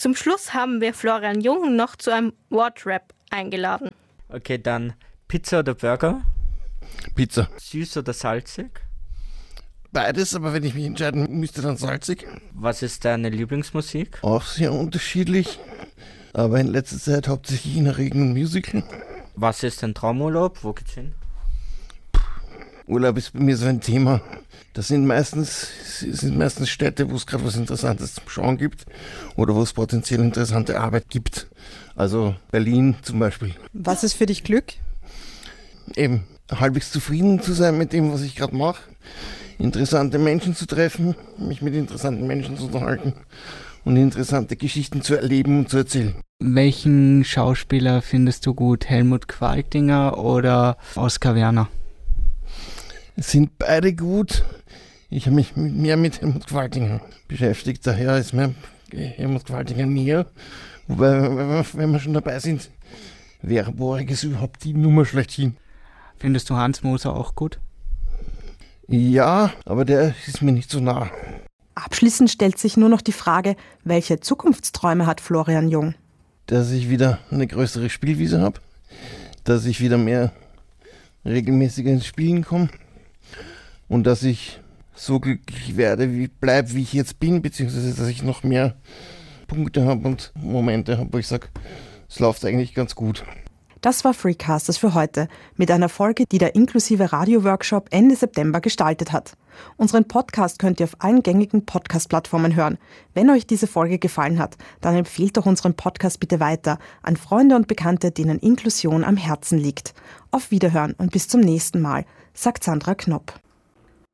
Zum Schluss haben wir Florian Jung noch zu einem Wortrap eingeladen. Okay, dann Pizza oder Burger? Pizza. Süß oder salzig? Beides, aber wenn ich mich entscheiden müsste, dann salzig. Was ist deine Lieblingsmusik? Auch sehr unterschiedlich, aber in letzter Zeit hauptsächlich in der Regen und Musical. Was ist dein Traumurlaub? Wo geht's hin? Urlaub ist bei mir so ein Thema. Das sind meistens Städte, wo es gerade was Interessantes zum Schauen gibt oder wo es potenziell interessante Arbeit gibt. Also Berlin zum Beispiel. Was ist für dich Glück? Eben halbwegs zufrieden zu sein mit dem, was ich gerade mache. Interessante Menschen zu treffen, mich mit interessanten Menschen zu unterhalten und interessante Geschichten zu erleben und zu erzählen. Welchen Schauspieler findest du gut? Helmut Qualtinger oder Oskar Werner? Es sind beide gut. Ich habe mich mehr mit Helmut Qualtinger beschäftigt, daher ist mir Helmut Qualtinger näher. Wobei, wenn wir schon dabei sind, Vera Borig ist überhaupt die Nummer schlechthin. Findest du Hans Moser auch gut? Ja, aber der ist mir nicht so nah. Abschließend stellt sich nur noch die Frage, welche Zukunftsträume hat Florian Jung? Dass ich wieder eine größere Spielwiese habe, dass ich wieder mehr regelmäßiger ins Spielen komme und dass ich so glücklich bleibe, wie ich jetzt bin, beziehungsweise dass ich noch mehr Punkte habe und Momente habe, wo ich sage, es läuft eigentlich ganz gut. Das war Freecasters für heute mit einer Folge, die der inklusive Radio-Workshop Ende September gestaltet hat. Unseren Podcast könnt ihr auf allen gängigen Podcast-Plattformen hören. Wenn euch diese Folge gefallen hat, dann empfehlt doch unseren Podcast bitte weiter an Freunde und Bekannte, denen Inklusion am Herzen liegt. Auf Wiederhören und bis zum nächsten Mal, sagt Sandra Knopp.